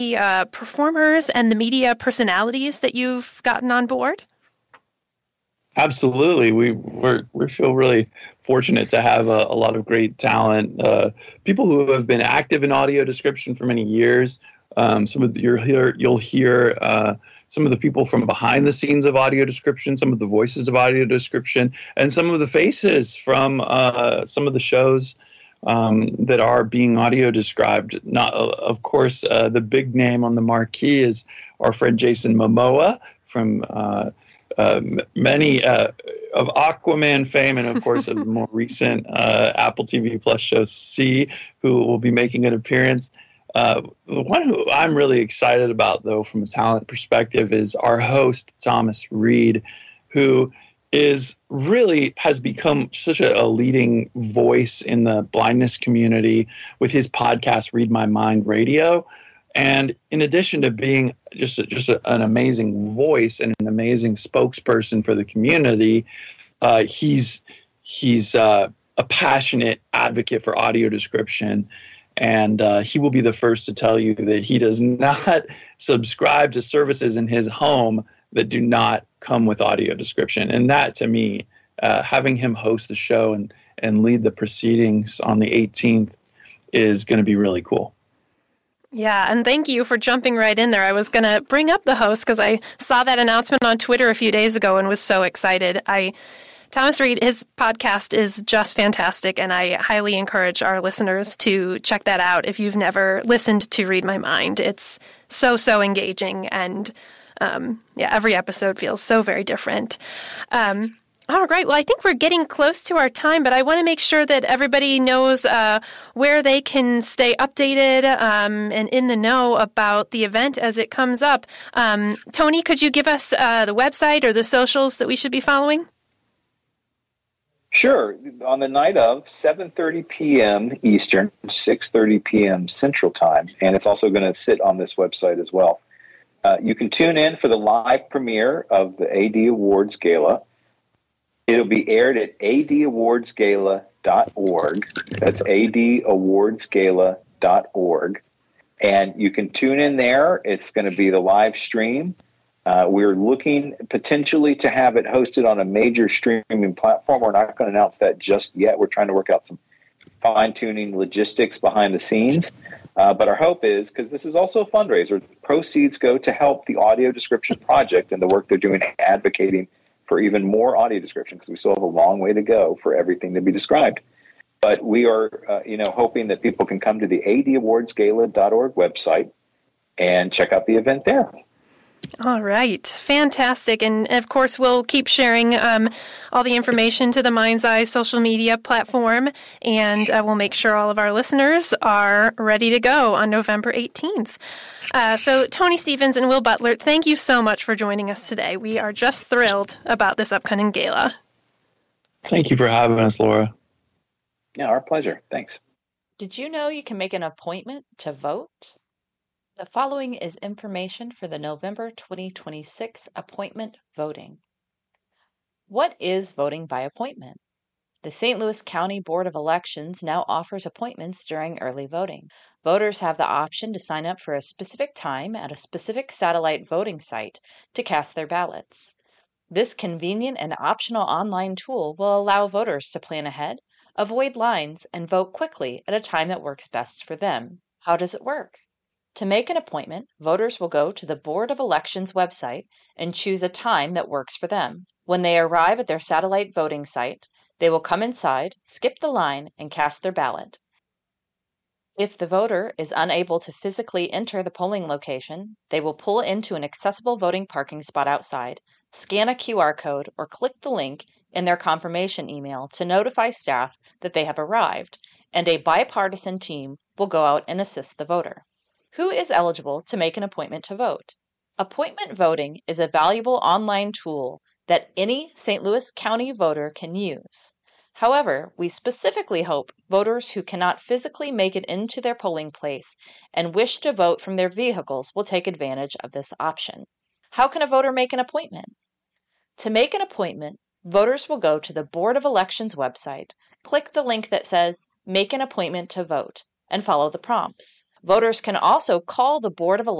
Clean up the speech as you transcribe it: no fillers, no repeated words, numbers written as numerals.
performers and the media personalities that you've gotten on board? Absolutely. We feel really fortunate to have a lot of great talent, people who have been active in audio description for many years. You'll hear some of the people from behind the scenes of audio description, some of the voices of audio description, and some of the faces from some of the shows that are being audio described. Not, of course, the big name on the marquee is our friend Jason Momoa from many of Aquaman fame, and of course, of the more recent Apple TV Plus show See, who will be making an appearance. The one who I'm really excited about, though, from a talent perspective, is our host, Thomas Reed, who has become such a leading voice in the blindness community with his podcast, Read My Mind Radio. And in addition to being just an amazing voice and an amazing spokesperson for the community, he's a passionate advocate for audio description. And he will be the first to tell you that he does not subscribe to services in his home that do not come with audio description. And that, to me, having him host the show and lead the proceedings on the 18th is going to be really cool. Yeah, and thank you for jumping right in there. I was going to bring up the host because I saw that announcement on Twitter a few days ago and was so excited. Thomas Reed, his podcast is just fantastic, and I highly encourage our listeners to check that out if you've never listened to Read My Mind. It's so engaging, and every episode feels so very different. All right. Well, I think we're getting close to our time, but I want to make sure that everybody knows where they can stay updated and in the know about the event as it comes up. Tony, could you give us the website or the socials that we should be following? Sure. On the night of 7:30 p.m. Eastern, 6:30 p.m. Central Time, and it's also going to sit on this website as well. You can tune in for the live premiere of the AD Awards Gala. It'll be aired at adawardsgala.org. That's adawardsgala.org. And you can tune in there. It's going to be the live stream. We're looking potentially to have it hosted on a major streaming platform. We're not going to announce that just yet. We're trying to work out some fine-tuning logistics behind the scenes. But our hope is, because this is also a fundraiser, proceeds go to help the Audio Description Project and the work they're doing advocating for even more audio description, because we still have a long way to go for everything to be described. But we are, hoping that people can come to the adawardsgala.org website and check out the event there. All right. Fantastic. And of course, we'll keep sharing all the information to the Mind's Eye social media platform, and we'll make sure all of our listeners are ready to go on November 18th. So Tony Stevens and Will Butler, thank you so much for joining us today. We are just thrilled about this upcoming gala. Thank you for having us, Laura. Yeah, our pleasure. Thanks. Did you know you can make an appointment to vote? The following is information for the November 2026 appointment voting. What is voting by appointment? The St. Louis County Board of Elections now offers appointments during early voting. Voters have the option to sign up for a specific time at a specific satellite voting site to cast their ballots. This convenient and optional online tool will allow voters to plan ahead, avoid lines, and vote quickly at a time that works best for them. How does it work? To make an appointment, voters will go to the Board of Elections website and choose a time that works for them. When they arrive at their satellite voting site, they will come inside, skip the line, and cast their ballot. If the voter is unable to physically enter the polling location, they will pull into an accessible voting parking spot outside, scan a QR code, or click the link in their confirmation email to notify staff that they have arrived, and a bipartisan team will go out and assist the voter. Who is eligible to make an appointment to vote? Appointment voting is a valuable online tool that any St. Louis County voter can use. However, we specifically hope voters who cannot physically make it into their polling place and wish to vote from their vehicles will take advantage of this option. How can a voter make an appointment? To make an appointment, voters will go to the Board of Elections website, click the link that says Make an Appointment to Vote, and follow the prompts. Voters can also call the Board of